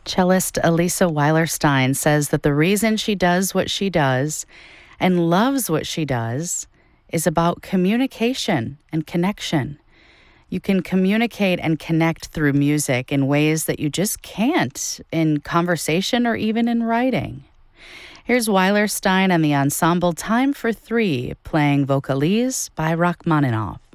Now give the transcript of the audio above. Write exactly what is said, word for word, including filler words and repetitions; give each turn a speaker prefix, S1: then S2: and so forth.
S1: Cellist Elisa Weilerstein says that the reason she does what she does and loves what she does is about communication and connection. You can communicate and connect through music in ways that you just can't in conversation or even in writing. Here's Weilerstein and the ensemble Time for Three playing Vocalise by Rachmaninoff.